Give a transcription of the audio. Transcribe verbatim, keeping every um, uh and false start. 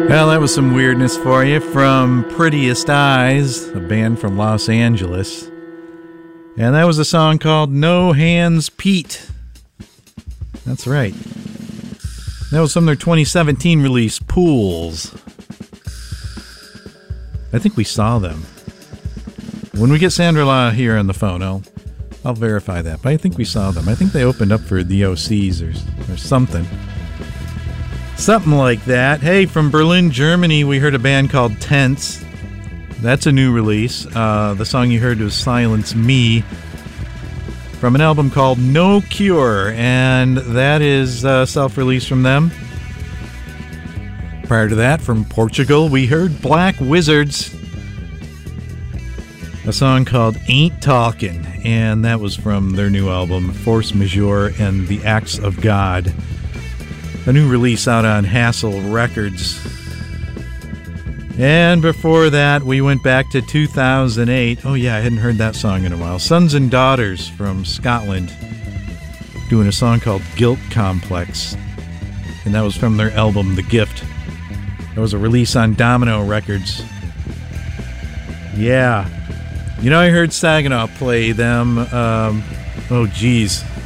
Well, that was some weirdness for you from Prettiest Eyes, a band from Los Angeles. And that was a song called No Hands Pete. That's right. That was from their twenty seventeen release, Pools. I think we saw them. When we get Sandra Law here on the phone, I'll, I'll verify that. But I think we saw them. I think they opened up for the O Cs or, or something. Something like that. Hey, from Berlin, Germany, we heard a band called Tense. That's a new release. Uh, the song you heard was Silence Me from an album called No Cure, and that is uh, self-released from them. Prior to that, from Portugal, we heard Black Wizards, a song called Ain't Talkin', and that was from their new album Force Majeure and the Acts of God, a new release out on Hassel Records. And before that, we went back to two thousand eight. Oh yeah, I hadn't heard that song in a while. Sons and Daughters from Scotland, doing a song called Guilt Complex. And that was from their album The Gift. That was a release on Domino Records. Yeah. You know, I heard Saginaw play them, um, oh geez,